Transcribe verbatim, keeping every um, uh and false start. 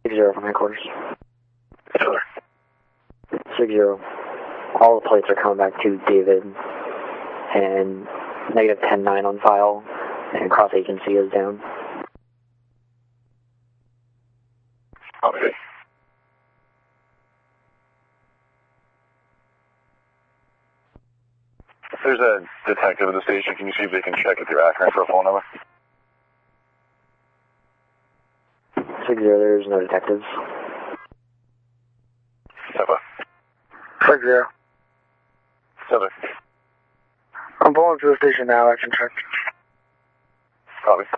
Six zero from headquarters. Sure. Six zero. All the plates are coming back to David, and negative ten nine on file, and cross agency is down. Okay. There's a detective at the station. Can you see if they can check with your Akron for a phone number? Six zero, there's no detectives. Sepa. Six zero. Seven. I'm pulling to the station now. I can check. Copy.